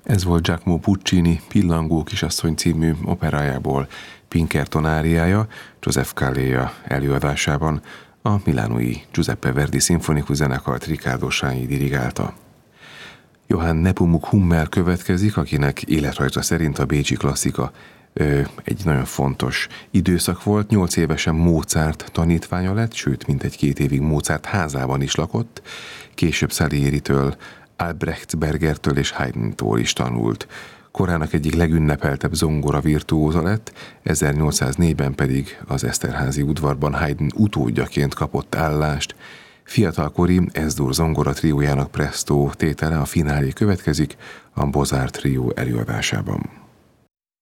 Ez volt Giacomo Puccini Pillangó kisasszony című operájából Pinkerton áriája, Joseph Calleja előadásában a milánói Giuseppe Verdi szimfonikus zenekart Riccardo Sányi dirigálta. Johann Nepomuk Hummel következik, akinek életrajza szerint a bécsi klasszika egy nagyon fontos időszak volt. 8 évesen Mozart tanítványa lett, sőt, mintegy 2 évig Mozart házában is lakott. Később Saliéritől, Albrechtsbergertől és Haydntól is tanult. Korának egyik legünnepeltebb zongora virtuóza lett, 1804-ben pedig az Eszterházi udvarban Haydn utódjaként kapott állást. Fiatalkori S-dur zongora triójának Presto tétele, a finálé következik a Bozár trió előadásában.